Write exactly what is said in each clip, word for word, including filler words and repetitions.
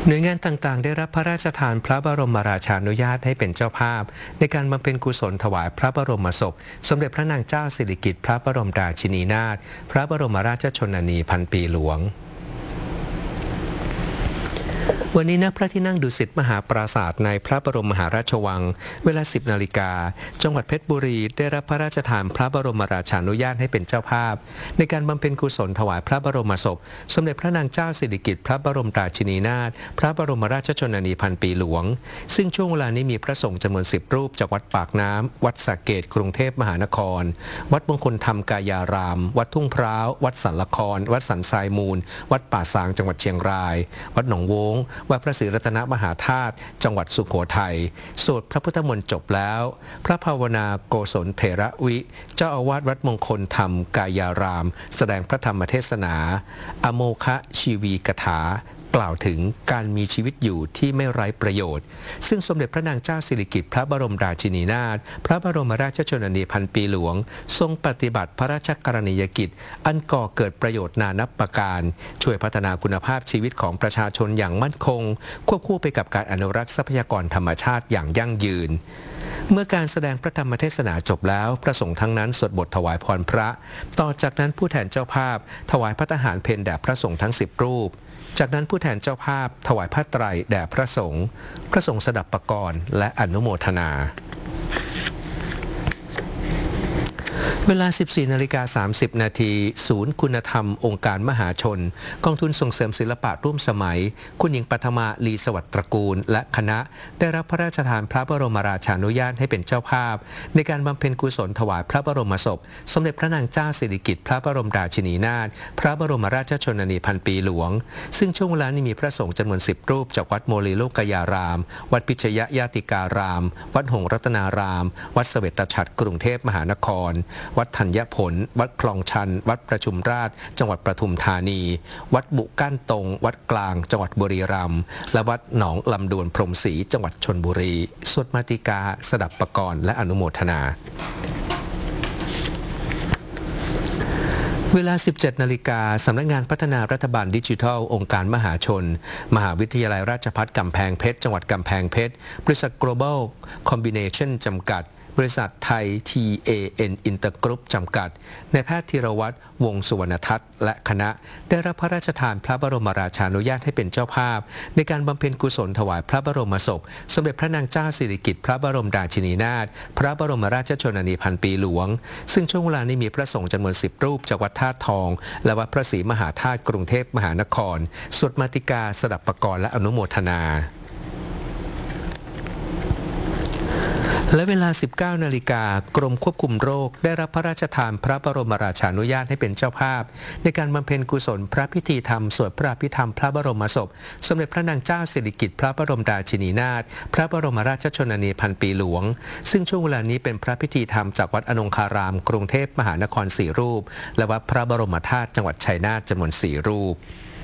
หน่วยงานต่างๆได้รับพระราชทานพระบรมราชานุญาตให้เป็นเจ้าภาพในการบำเพ็ญกุศลถวายพระบรมศพสมเด็จพระนางเจ้าสิริกิติ์พระบรมราชินีนาถพระบรมราชชนนีพันปีหลวงวันนี้ณพระที่นั่งดุสิตมหาปราสาทในพระบรมมหาราชวังเวลา สิบนาฬิกาจังหวัดเพชรบุรีได้รับพระราชทานพระบรมราชานุญาตให้เป็นเจ้าภาพในการบำเพ็ญกุศลถวายพระบรมศพสมเด็จพระนางเจ้าสิริกิติ์พระบรมราชินีนาถพระบรมราชชนนีพันปีหลวงซึ่งช่วงเวลานี้มีพระสงฆ์จำนวนสิบรูปจากวัดปากน้ำวัดสระเกษกรุงเทพมหานครวัดมงคลธรรมกายารามวัดทุ่งพร้าววัดสันละครวัดสันทรายมูลวัดป่าซางจังหวัดเชียงรายวัดหนองโวงวัดพระศรีรัตนมหาธาตุจังหวัดสุโขทัยสวดพระพุทธมนต์จบแล้วพระภาวนาโกศลเถระวิเจ้าอาวาสวัดมงคลธรรมกายารามแสดงพระธรรมเทศนาอโมคะชีวีกถากล่าวถึงการมีชีวิตอยู่ที่ไม่ไร้ประโยชน์ซึ่งสมเด็จพระนางเจ้าสิริกิติ์พระบรมราชินีนาถพระบรมราชชนนีพันปีหลวงทรงปฏิบัติพระราชกรณียกิจอันก่อเกิดประโยชน์นานับประการช่วยพัฒนาคุณภาพชีวิตของประชาชนอย่างมั่นคงควบคู่ไปกับการอนุรักษ์ทรัพยากรธรรมชาติอย่างยั่งยืนเมื่อการแสดงพระธรรมเทศนาจบแล้วพระสงฆ์ทั้งนั้นสวดบทถวายพรพระต่อจากนั้นผู้แทนเจ้าภาพถวายพระทหารเพลแด่พระสงฆ์ทั้งสิบรูปจากนั้นผู้แทนเจ้าภาพถวายผ้าไตรแด่พระสงฆ์พระสงฆ์สดับประกรณ์และอนุโมทนาเวลา สิบสี่นาฬิกาสามสิบนาทีศูนย์คุณธรรมองค์การมหาชนกองทุนส่งเสริมศิลปะร่วมสมัยคุณหญิงปัทมาลีสวัสดิ์ตระกูลและคณะได้รับพระราชทานพระบรมราชานุญาตให้เป็นเจ้าภาพในการบำเพ็ญกุศลถวายพระบรมศพสมเด็จพระนางเจ้าสิริกิติ์พระบรมราชินีนาถพระบรมราชชนนีพันปีหลวงซึ่งช่วงเวลานี้มีพระสงฆ์จำนวนสิบรูปจากวัดโมลีโลกยารามวัดพิชยญาติการามวัดหงส์รัตนารามวัดเสวตฉัตรกรุงเทพมหานครวัดธัญผลวัดคลองชันวัดประชุมราษฎร์จังหวัดปทุมธานีวัดบุก้านตงวัดกลางจังหวัดบุรีรัมย์และวัดหนองลำดวนพรหมศรีจังหวัดชลบุรีสวดมาติกาสดับประกรณ์และอนุโมทนาเวลา สิบเจ็ดนาฬิกาสำนักงานพัฒนารัฐบาลดิจิทัลองค์การมหาชนมหาวิทยาลัยราชภัฏกำแพงเพชรจังหวัดกำแพงเพชรบริษัท Global Combination จำกัดบริษัทไทย ที เอ เอ็น Intergroup จำกัดนายแพทย์ธีรวัตรวงศ์สุวรรณทัศน์และคณะได้รับพระราชทานพระบรมราชานุญาตให้เป็นเจ้าภาพในการบำเพ็ญกุศลถวายพระบรมศพสมเด็จพระนางเจ้าสิริกิติ์พระบรมราชินีนาถพระบรมราชชนนีพันปีหลวงซึ่งช่วงเวลานี้มีพระสงฆ์จำนวนสิบรูปจากวัดธาตุทองและวัดพระศรีมหาธาตุกรุงเทพมหานครสวดมาติกาสดับประกรณ์และอนุโมทนาและเวลา สิบเก้านาฬิกากรมควบคุมโรคได้รับพระราชทานพระบรมราชานุญาตให้เป็นเจ้าภาพในการบำเพ็ญกุศลพระพิธีธรรมสวดพระอภิธรรมพระบรมศพสมเด็จพระนางเจ้าสิริกิติ์พระบรมราชินีนาถพระบรมราชชนนีพันปีหลวงซึ่งช่วงเวลานี้เป็นพระพิธีธรรมจากวัดอนงคารามกรุงเทพมหานครสี่รูปและวัดพระบรมธาตุจังหวัดชัยนาทจำนวนสี่รูป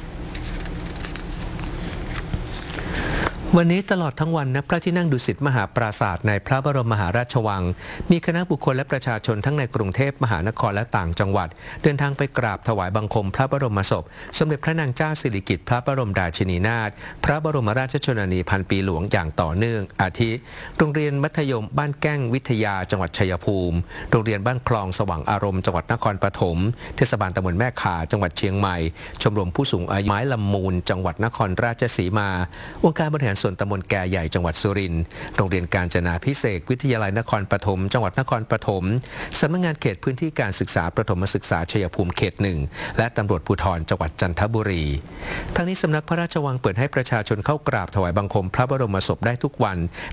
วันนี้ตลอดทั้งวันณพระที่นั่งดุสิตมหาปราสาทในพระบรมมหาราชวังมีคณะบุคคลและประชาชนทั้งในกรุงเทพมหานครและต่างจังหวัดเดินทางไปกราบถวายบังคมพระบรมศพสมเด็จพระนางเจ้าสิริกิติ์พระบรมราชินีนาถพระบรมราชชนนีพันปีหลวงอย่างต่อเนื่องอาทิโรงเรียนมัธยมบ้านแก้งวิทยาจังหวัดชัยภูมิโรงเรียนบ้านคลองสว่างอารมณ์จังหวัดนครปฐมเทศบาลตำบลแม่ข่าจังหวัดเชียงใหม่ชมรมผู้สูงอายุไม้ลำมูลจังหวัดนครราชสีมาองค์การบริหารส่วนตำบลแก่ใหญ่จังหวัดสุรินทร์โรงเรียนกาญจนาภิเษกวิทยาลัยนครปฐมจังหวัดนครปฐมสำนักงานเขตพื้นที่การศึกษาประถมศึกษาชัยภูมิเขตหนึ่งและตำรวจภูธรจังหวัดจันทบุรีทั้งนี้สำนักพระราชวังเปิดให้ประชาชนเข้ากราบถวายบังคมพระบรมศพได้ทุกวัน